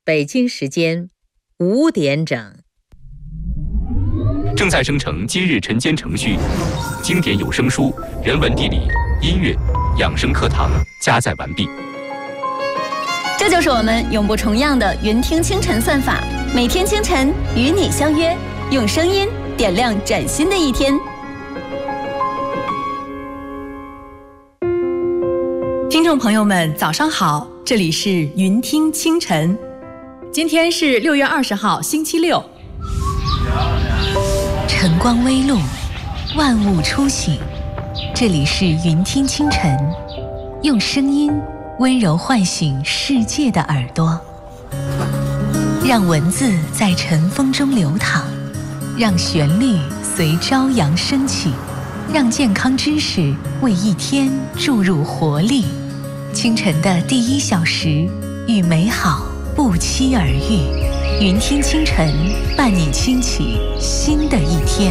北京时间5点整。 正在生成今日晨间程序，经典有声书、人文地理、音乐、养生课堂加载完毕。 这就是我们永不重样的云听清晨算法，每天清晨与你相约，用声音点亮崭新的一天。 听众朋友们，早上好，这里是云听清晨。今天是6月20号，星期六。 晨光微露，万物初醒。这里是云听清晨，用声音温柔唤醒世界的耳朵，让文字在晨风中流淌，让旋律随朝阳升起，让健康知识为一天注入活力。清晨的第1小时，与美好不期而遇。云听清晨，伴你轻启新的一天。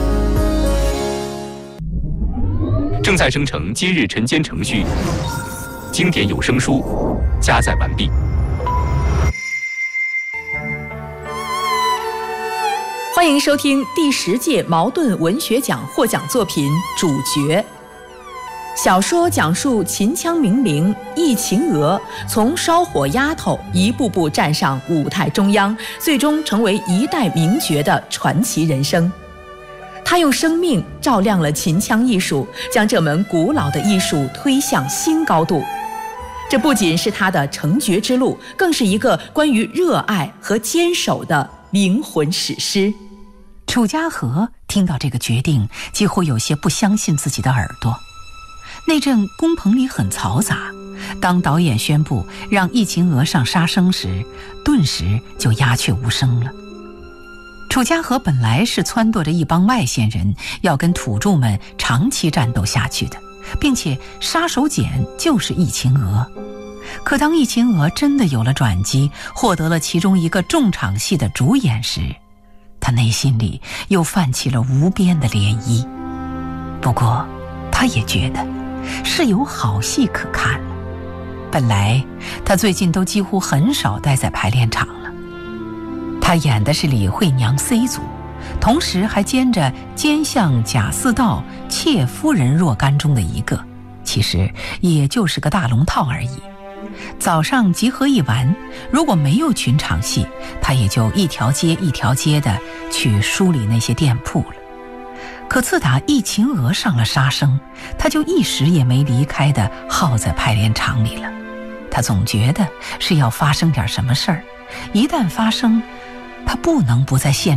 正在生成今日晨间程序，经典有声书加载完毕。 欢迎收听第10届茅盾文学奖获奖作品《主角》。小说讲述秦腔名伶易秦娥从烧火丫头一步步站上舞台中央，最终成为一代名角的传奇人生。她用生命照亮了秦腔艺术，将这门古老的艺术推向新高度。这不仅是她的成角之路，更是一个关于热爱和坚守的灵魂史诗。 楚家河听到这个决定，几乎有些不相信自己的耳朵。那阵工棚里很嘈杂，当导演宣布让易秦娥上杀生时，顿时就鸦雀无声了。楚家河本来是撺掇着一帮外县人要跟土著们长期战斗下去的，并且杀手锏就是易秦娥。可当易秦娥真的有了转机，获得了其中一个重场戏的主演时，他内心里又泛起了无边的涟漪。不过他也觉得是有好戏可看了。本来他最近都几乎很少待在排练场了。他演的是李惠娘 C 组，同时还兼着奸相贾似道妾夫人若干中的一个，其实也就是个大龙套而已。早上集合一完，如果没有群场戏，他也就一条街一条街的去梳理那些店铺了。可自打易秦娥上了杀生，他就一时也没离开的耗在排练场里了。他总觉得是要发生点什么事儿，一旦发生，他不能不在现